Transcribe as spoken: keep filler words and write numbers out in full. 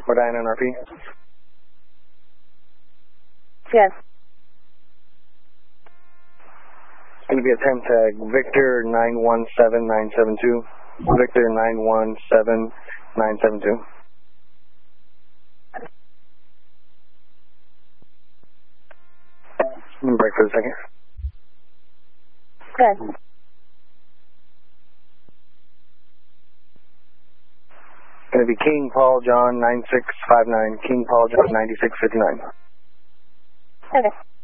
Medina N R P. Yes. It's going to be a temp tag, Victor nine one seven nine seven two. Victor nine one seven nine seven two. Let me break for a second. Good. Going to be King Paul John nine six five nine. King Paul John ninety-six fifty-nine. Okay.